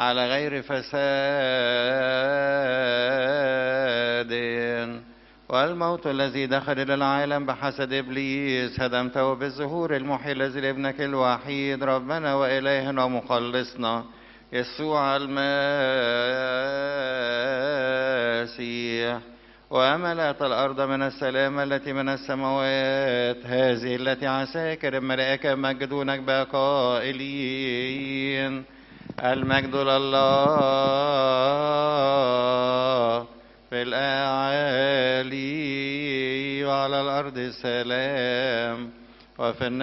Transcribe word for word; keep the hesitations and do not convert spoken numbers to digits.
على غير فساد، والموت الذي دخل إلى العالم بحسد إبليس هدمته بالظهور المحيي الذي لابنك الوحيد ربنا وإلهنا ومخلصنا يسوع المسيح، وملأت الأرض من السلامة التي من السماوات، هذه التي عساكر الملائكة يمجدونك بها قائلين: المجد لله في الأعالي وعلى الأرض السلام، وفي النار